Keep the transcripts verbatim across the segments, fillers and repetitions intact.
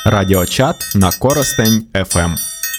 Радіочат на Коростень еф ем.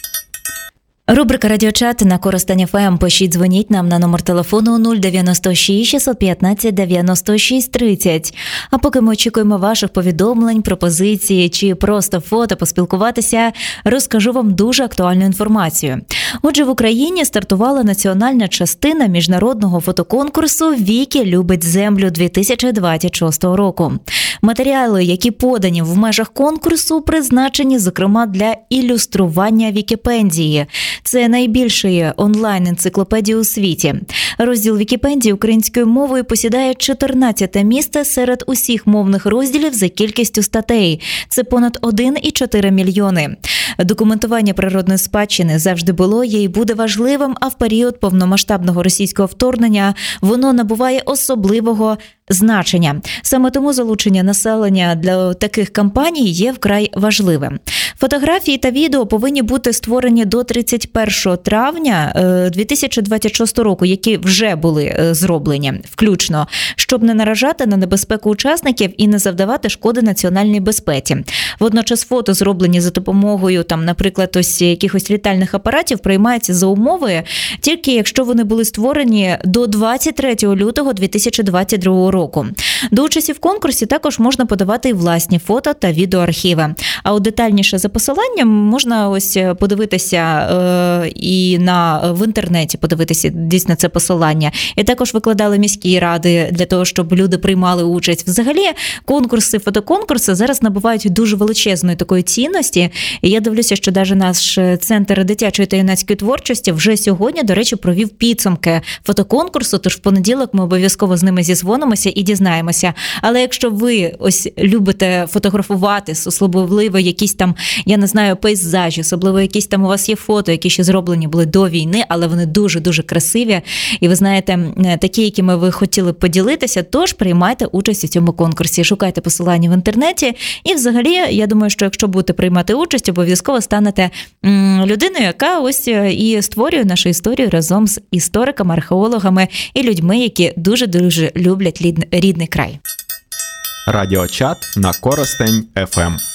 Рубрика «Радіочат» на Коростень еф ем. Пишіть, дзвоніть нам на номер телефону нуль дев'яносто шість шістсот п'ятнадцять дев'яносто шість тридцять. А поки ми очікуємо ваших повідомлень, пропозицій чи просто фото поспілкуватися, розкажу вам дуже актуальну інформацію. Отже, в Україні стартувала національна частина міжнародного фотоконкурсу «Вікі любить землю» дві тисячі двадцять шостого року. Матеріали, які подані в межах конкурсу, призначені, зокрема, для ілюстрування Вікіпедії. Це найбільшої онлайн-енциклопедії у світі. Розділ Вікіпедії українською мовою посідає чотирнадцяте місце серед усіх мовних розділів за кількістю статей. Це понад один цілих чотири мільйони. Документування природної спадщини завжди було, є і буде важливим, а в період повномасштабного російського вторгнення воно набуває особливого значення. Саме тому залучення населення для таких кампаній є вкрай важливим. Фотографії та відео повинні бути створені до тридцять першого травня дві тисячі двадцять шостого року, які вже були зроблені, включно, щоб не наражати на небезпеку учасників і не завдавати шкоди національній безпеці. Водночас фото, зроблені за допомогою, там, наприклад, ось якихось літальних апаратів, приймаються за умови, тільки якщо вони були створені до двадцять третього лютого дві тисячі двадцять другого року. До участі в конкурсі також можна подавати і власні фото та відеоархіви. А от детальніше за посиланням можна ось подивитися е, і на, в інтернеті подивитися дійсно це посилання. І також викладали міські ради для того, щоб люди приймали участь. Взагалі, конкурси, фотоконкурси зараз набувають дуже величезної такої цінності. І я дивлюся, що навіть наш Центр дитячої та юнацької творчості вже сьогодні, до речі, провів підсумки фотоконкурсу, тож в понеділок ми обов'язково з ними зізвонимося і дізнаємося. Але якщо ви ось любите фотографувати, особливо якісь там, я не знаю, пейзажі, особливо якісь там у вас є фото, які ще зроблені були до війни, але вони дуже-дуже красиві, і ви знаєте, такі, якими ви хотіли б поділитися, тож приймайте участь у цьому конкурсі. Шукайте посилання в інтернеті, і взагалі, я думаю, що якщо будете приймати участь, обов'язково станете людиною, яка ось і створює нашу історію разом з істориками, археологами і людьми, які дуже-дуже люблять рідний край. Радіочат на Коростень еф ем.